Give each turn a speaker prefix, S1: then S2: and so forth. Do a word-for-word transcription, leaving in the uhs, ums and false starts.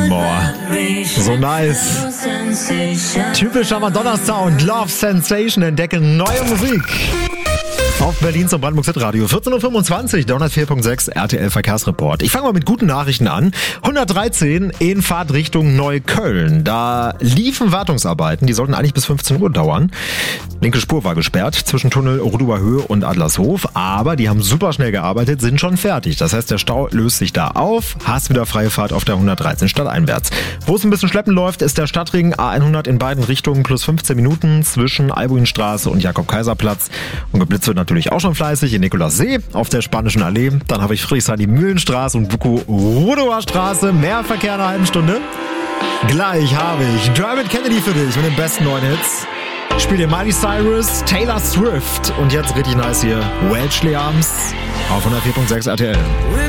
S1: Boah, so nice. Typischer Madonna-Sound, Love Sensation, entdecke neue Musik. Auf Berlin zum Brandenburg Hit Radio. vierzehn Uhr fünfundzwanzig, der hundertvier Komma sechs R T L Verkehrsreport. Ich fange mal mit guten Nachrichten an. hundertdreizehn in Fahrtrichtung Neukölln. Da liefen Wartungsarbeiten, die sollten eigentlich bis fünfzehn Uhr dauern. Linke Spur war gesperrt zwischen Tunnel Rudower Höhe und Adlershof, aber die haben super schnell gearbeitet, sind schon fertig. Das heißt, der Stau löst sich da auf, hast wieder freie Fahrt auf der hundertdreizehn stadteinwärts. Wo es ein bisschen schleppen läuft, ist der Stadtring A hundert in beiden Richtungen plus fünfzehn Minuten zwischen Albuinstraße und Jakob-Kaiser-Platz. Und geblitzt wird natürlich auch schon fleißig in Nikolassee auf der Spanischen Allee. Dann habe ich Friedrichshain-die-Mühlenstraße und Buko-Rudower Straße. Mehr Verkehr in einer halben Stunde. Gleich habe ich Dermot Kennedy für dich mit den besten neuen Hits. Spiel dir Miley Cyrus, Taylor Swift und jetzt richtig nice hier Welsh Arms auf hundertvier Komma sechs R T L.